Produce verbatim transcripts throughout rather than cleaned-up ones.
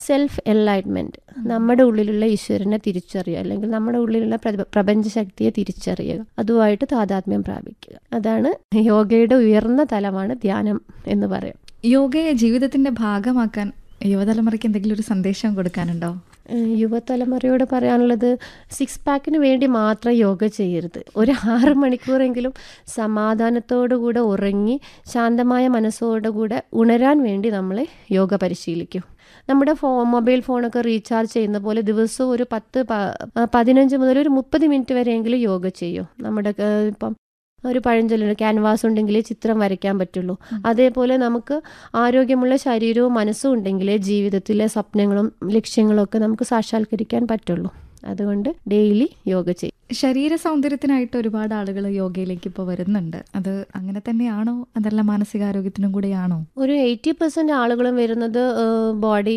Self enlightenment, നമ്മുടെ ഉള്ളിലുള്ള ഈശ്വരനെ തിരിച്ചറിയുക, അല്ലെങ്കിൽ നമ്മുടെ ഉള്ളിലുള്ള പ്ര- പ്രപഞ്ചശക്തിയെ തിരിച്ചറിയുക, അതുമായിട്ട് താതാത്മ്യം പ്രാപിക്കുക. അതാണ് യോഗയുടെ ഉയർന്ന തലമാണ് ധ്യാനം എന്ന് പറയും. യോഗയെ ജീവിതത്തിന്റെ ഭാഗമാക്കാൻ യുവതലമുറയ്ക്ക് എന്തെങ്കിലും ഒരു സന്ദേശം കൊടുക്കാനുണ്ടോ? ഏഹ് യുവതലമുറയോട് പറയാനുള്ളത്, സിക്സ് പാക്കിന് വേണ്ടി മാത്രം യോഗ ചെയ്യരുത്. ഒരു ആറ് മണിക്കൂറെങ്കിലും സമാധാനത്തോടുകൂടെ ഉറങ്ങി ശാന്തമായ മനസ്സോടുകൂടെ ഉണരാൻ വേണ്ടി നമ്മൾ യോഗ പരിശീലിക്കും. നമ്മുടെ ഫോ മൊബൈൽ ഫോണൊക്കെ റീചാർജ് ചെയ്യുന്ന പോലെ ദിവസവും ഒരു പത്ത് പ- പതിനഞ്ച് മുതൽ ഒരു മുപ്പത് മിനിറ്റ് വരെയെങ്കിലും യോഗ ചെയ്യും. നമ്മുടെ ഏഹ് ഇപ്പം ഒരു പഴഞ്ചൊല്ലുണ്ട്, ക്യാൻവാസ് ഉണ്ടെങ്കിലേ ചിത്രം വരയ്ക്കാൻ പറ്റുള്ളൂ. അതേപോലെ നമുക്ക് ആരോഗ്യമുള്ള ശരീരവും മനസ്സും ഉണ്ടെങ്കിലേ ജീവിതത്തിലെ സ്വപ്നങ്ങളും ലക്ഷ്യങ്ങളും ഒക്കെ നമുക്ക് സാക്ഷാത്കരിക്കാൻ പറ്റുള്ളൂ. അതുകൊണ്ട് ഡെയിലി യോഗ ചെയ്യും. ശരീര സൗന്ദര്യത്തിനായിട്ട് ഒരുപാട് ആളുകൾ യോഗയിലേക്ക് ഇപ്പോൾ വരുന്നുണ്ട്. അത് അങ്ങനെ തന്നെയാണോ, അതല്ല മാനസികാരോഗ്യത്തിനും കൂടെയാണോ? ഒരു എയ്റ്റി പെർസെൻറ്റ് ആളുകളും വരുന്നത് ബോഡി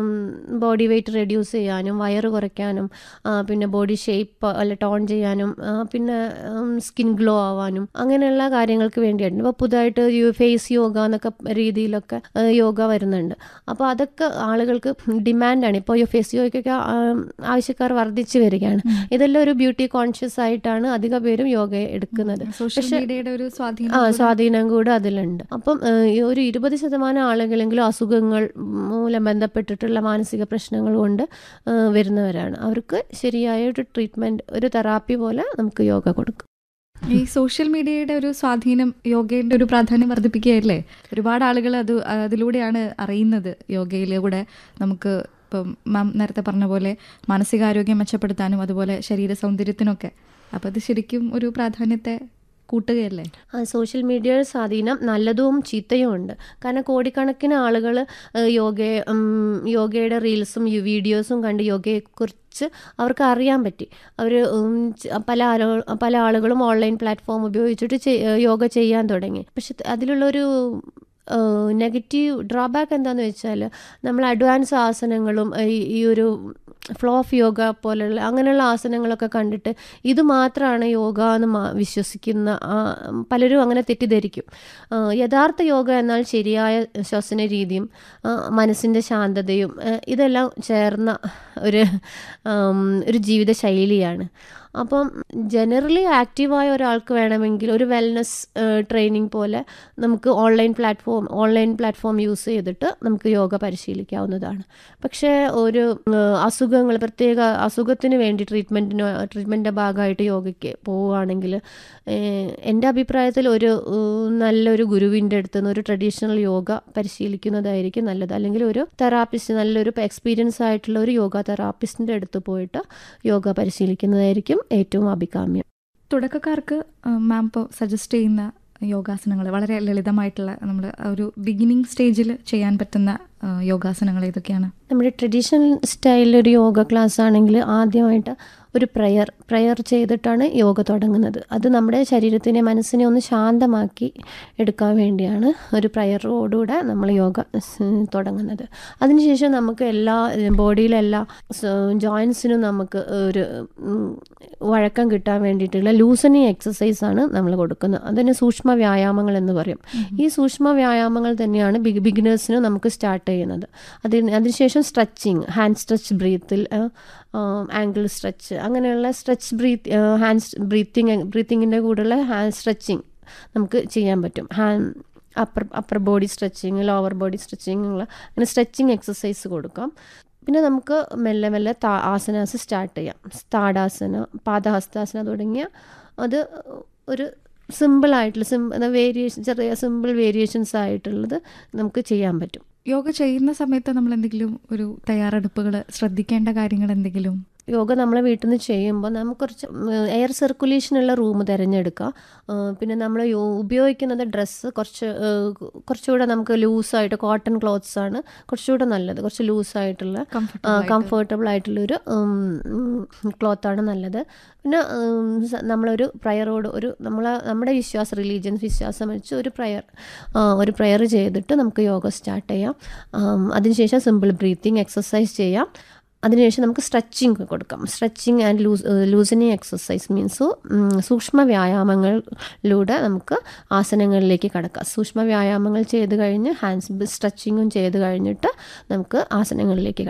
ബോഡി വെയ്റ്റ് റെഡ്യൂസ് ചെയ്യാനും വയറ് കുറയ്ക്കാനും ആ, പിന്നെ ബോഡി ഷേപ്പ് അല്ല ടോൺ ചെയ്യാനും ആ, പിന്നെ സ്കിൻ ഗ്ലോ ആവാനും അങ്ങനെയുള്ള കാര്യങ്ങൾക്ക് വേണ്ടിയാണ്. ഇപ്പോൾ പുതുതായിട്ട് ഫേസ് യോഗ എന്നൊക്കെ രീതിയിലൊക്കെ ആ, യോഗ വരുന്നുണ്ട്. അപ്പോൾ അതൊക്കെ ആളുകൾക്ക് ഡിമാൻഡാണ്. ഇപ്പോൾ ഈ ഫേസ് യോഗയ്ക്കൊക്കെ ആ, ആവശ്യക്കാർ വർദ്ധിച്ചു വരികയാണ്. ഇതെല്ലാം ഒരു ബ്യൂട്ടി കോൺഷ്യസ് ആയിട്ടാണ് അധിക പേരും യോഗ എടുക്കുന്നത്. സോഷ്യൽ പക്ഷെ മീഡിയയുടെ ഒരു ആ സ്വാധീനം സ്വാധീനം കൂടെ അതിലുണ്ട്. അപ്പം ഏഹ്, ഈ ഒരു ഇരുപത് ശതമാനം ആളുകളെങ്കിലും അസുഖങ്ങൾ മൂലം ബന്ധപ്പെട്ടിട്ടുള്ള മാനസിക പ്രശ്നങ്ങൾ കൊണ്ട് ഏഹ്, വരുന്നവരാണ്. അവർക്ക് ശരിയായ ഒരു ട്രീറ്റ്മെൻറ്റ്, ഒരു തെറാപ്പി പോലെ നമുക്ക് യോഗ കൊടുക്കും. ഈ സോഷ്യൽ മീഡിയയുടെ ഒരു സ്വാധീനം യോഗയുടെ ഒരു പ്രാധാന്യം വർദ്ധിപ്പിക്കുകയല്ലേ? ഒരുപാട് ആളുകൾ അത് അതിലൂടെയാണ് അറിയുന്നത്. യോഗയിലൂടെ നമുക്ക് ഇപ്പം മാം നേരത്തെ പറഞ്ഞ പോലെ മാനസികാരോഗ്യം മെച്ചപ്പെടുത്താനും അതുപോലെ ശരീര സൗന്ദര്യത്തിനൊക്കെ. അപ്പം അത് ശരിക്കും ഒരു പ്രാധാന്യത്തെ കൂട്ടുകയല്ലേ? ആ സോഷ്യൽ മീഡിയയുടെ സ്വാധീനം നല്ലതും ചീത്തയും ഉണ്ട്. കാരണം കോടിക്കണക്കിന് ആളുകൾ യോഗയെ ഉം, യോഗയുടെ റീൽസും യു- വീഡിയോസും കണ്ട് യോഗയെക്കുറിച്ച് അവർക്ക് അറിയാൻ പറ്റി. അവർ പല ആളു പല ആളുകളും ഓൺലൈൻ പ്ലാറ്റ്ഫോം ഉപയോഗിച്ചിട്ട് ചെയ്- യോഗ ചെയ്യാൻ തുടങ്ങി. പക്ഷെ അതിലുള്ളൊരു നെഗറ്റീവ് ഡ്രോബാക്ക് എന്താണെന്ന് വെച്ചാൽ, നമ്മൾ അഡ്വാൻസ് ആസനങ്ങളും ഈ ഈ ഒരു ഫ്ലോ ഓഫ് യോഗ പോലെയുള്ള അങ്ങനെയുള്ള ആസനങ്ങളൊക്കെ കണ്ടിട്ട് ഇത് മാത്രമാണ് യോഗ എന്ന് മാ- വിശ്വസിക്കുന്ന ആ, പലരും അങ്ങനെ തെറ്റിദ്ധരിക്കും. ആ, യഥാർത്ഥ യോഗ എന്നാൽ ശരിയായ ശ്വസന രീതിയും ആ, മനസ്സിൻ്റെ ശാന്തതയും ആ, ഇതെല്ലാം ചേർന്ന ഒരു ആം, ഒരു ജീവിത ശൈലിയാണ്. അപ്പം ജനറലി ആക്റ്റീവായ ഒരാൾക്ക് വേണമെങ്കിൽ ഒരു വെൽനസ് ട്രെയിനിങ് പോലെ നമുക്ക് online platform online platform use ചെയ്തിട്ട് നമുക്ക് യോഗ പരിശീലിക്കാവുന്നതാണ്. പക്ഷേ ഒരു ഏഹ്, അസുഖങ്ങൾ പ്രത്യേക അസുഖത്തിന് വേണ്ടി ട്രീറ്റ്മെൻറ്റിനോ ട്രീറ്റ്മെൻറ്റിൻ്റെ ഭാഗമായിട്ട് യോഗയ്ക്ക് പോവുകയാണെങ്കിൽ ഏഹ്, എൻ്റെ അഭിപ്രായത്തിൽ ഒരു ഏഹ്, നല്ലൊരു ഗുരുവിൻ്റെ അടുത്ത് നിന്ന് ഒരു ട്രഡീഷണൽ യോഗ പരിശീലിക്കുന്നതായിരിക്കും നല്ലത്. അല്ലെങ്കിൽ ഒരു തെറാപ്പിസ്റ്റ്, നല്ലൊരു എക്സ്പീരിയൻസ് ആയിട്ടുള്ള ഒരു യോഗ തെറാപ്പിസ്റ്റിൻ്റെ അടുത്ത് പോയിട്ട് യോഗ പരിശീലിക്കുന്നതായിരിക്കും ഏറ്റവും അഭികാമ്യം. തുടക്കക്കാർക്ക് മാം ഇപ്പോൾ സജസ്റ്റ് ചെയ്യുന്ന യോഗാസനങ്ങൾ വളരെ ലളിതമായിട്ടുള്ള നമ്മൾ ഒരു ബിഗിനിങ് സ്റ്റേജിൽ ചെയ്യാൻ പറ്റുന്ന ആ, യോഗാസനങ്ങൾ ഏതൊക്കെയാണ്? നമ്മുടെ ട്രഡീഷണൽ സ്റ്റൈലിലൊരു യോഗ ക്ലാസ് ആണെങ്കിൽ ആദ്യമായിട്ട് ഒരു പ്രയർ പ്രയർ ചെയ്തിട്ടാണ് യോഗ തുടങ്ങുന്നത്. അത് നമ്മുടെ ശരീരത്തിനെ മനസ്സിനെ ഒന്ന് ശാന്തമാക്കി എടുക്കാൻ വേണ്ടിയാണ് ഒരു പ്രയറോടുകൂടെ നമ്മൾ യോഗ സ് തുടങ്ങുന്നത്. അതിനുശേഷം നമുക്ക് എല്ലാ ബോഡിയിലെ എല്ലാ ജോയിൻസിനും നമുക്ക് ഒരു ഉം, വഴക്കം കിട്ടാൻ വേണ്ടിയിട്ടുള്ള ലൂസനിങ് എക്സസൈസാണ് നമ്മൾ കൊടുക്കുന്നത്. അതിന് സൂക്ഷ്മ വ്യായാമങ്ങൾ എന്ന് പറയും. ഈ സൂക്ഷ്മ വ്യായാമങ്ങൾ തന്നെയാണ് ബിഗ് ബിഗിനേഴ്സിന് നമുക്ക് സ്റ്റാർട്ട് ചെയ്യുന്നത്. അതിന് അതിനുശേഷം stretching, hand stretch, ബ്രീത്തിൽ angle stretch, അങ്ങനെയുള്ള സ്ട്രെച്ച് ബ്രീത്ത് ഹാൻഡ് ബ്രീത്തിങ് ബ്രീത്തിങ്ങിൻ്റെ കൂടെയുള്ള ഹാൻഡ് സ്ട്രെച്ചിങ് നമുക്ക് ചെയ്യാൻ പറ്റും. Hand upper upper body stretching, lower body stretching, അങ്ങനെ സ്ട്രെച്ചിങ് എക്സസൈസ് കൊടുക്കാം. പിന്നെ നമുക്ക് മെല്ലെ മെല്ലെ താ ആസനാസ് സ്റ്റാർട്ട് ചെയ്യാം. താടാസന, പാദഹസ്താസന തുടങ്ങിയ അത് ഒരു സിമ്പിളായിട്ടുള്ള സിം വേരിയേഷൻ ചെറിയ സിമ്പിൾ വേരിയേഷൻസ് ആയിട്ടുള്ളത് നമുക്ക് ചെയ്യാൻ പറ്റും. യോഗ ചെയ്യുന്ന സമയത്ത് നമ്മൾ എന്തെങ്കിലും ഒരു തയ്യാറെടുപ്പുകൾ ശ്രദ്ധിക്കേണ്ട കാര്യങ്ങൾ എന്തെങ്കിലും? യോഗ നമ്മളെ വീട്ടിൽ നിന്ന് ചെയ്യുമ്പോൾ നമുക്ക് കുറച്ച് എയർ സർക്കുലേഷനുള്ള റൂം തിരഞ്ഞെടുക്കുക. പിന്നെ നമ്മൾ ഉപയോഗിക്കുന്നത് ഡ്രസ്സ് കുറച്ച് കുറച്ചുകൂടെ നമുക്ക് ലൂസായിട്ട്, കോട്ടൺ ക്ലോത്ത്സ് ആണ് കുറച്ചുകൂടെ നല്ലത്. കുറച്ച് ലൂസായിട്ടുള്ള കംഫർട്ടബിൾ ആയിട്ടുള്ളൊരു ക്ലോത്താണ് നല്ലത്. പിന്നെ നമ്മളൊരു പ്രയറോട് ഒരു നമ്മളെ നമ്മുടെ വിശ്വാസം, റിലീജിയൻ വിശ്വാസം വെച്ച് ഒരു പ്രയർ ഒരു പ്രയർ ചെയ്തിട്ട് നമുക്ക് യോഗ സ്റ്റാർട്ട് ചെയ്യാം. അതിനുശേഷം സിമ്പിൾ ബ്രീത്തിങ് എക്സസൈസ് ചെയ്യാം. അതിനുശേഷം നമുക്ക് സ്ട്രെച്ചിങ് കൊടുക്കാം. Stretching and loose loosening exercise means സൂക്ഷ്മ വ്യായാമങ്ങളിലൂടെ നമുക്ക് ആസനങ്ങളിലേക്ക് കടക്കാം. സൂക്ഷ്മ വ്യായാമങ്ങൾ ചെയ്ത് കഴിഞ്ഞ് ഹാൻഡ്സ് സ്ട്രെച്ചിങ്ങും ചെയ്ത് കഴിഞ്ഞിട്ട് നമുക്ക് ആസനങ്ങളിലേക്ക് കടക്കാം.